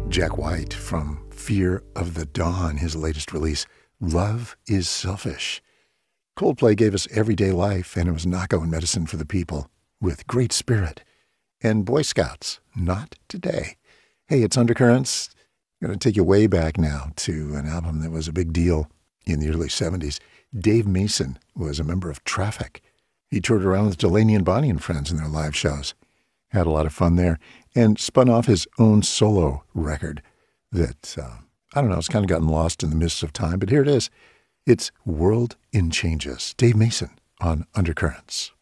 Jack White from Fear of the Dawn, his latest release, Love is Selfish. Coldplay gave us Everyday Life, and it was Knocko and Medicine for the People with Great Spirit. And Boy Scouts, Not Today. Hey, it's Undercurrents. I'm going to take you way back now to an album that was a big deal in the early 70s. Dave Mason was a member of Traffic. He toured around with Delaney and Bonnie and Friends in their live shows. Had a lot of fun there, and spun off his own solo record that, I don't know, it's kind of gotten lost in the mists of time, but here it is. It's World in Changes. Dave Mason on Undercurrents.